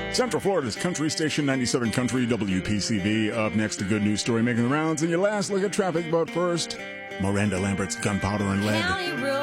Central Florida's Country Station 97 Country WPCV. Up next, a good news story making the rounds. And your last look at traffic, but first, Miranda Lambert's Gunpowder and Lead.